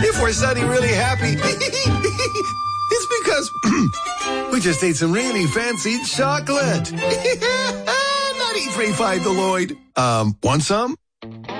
If we're sounding really happy, it's because we just ate some really fancy chocolate. Not E35 the Lloyd. Want some?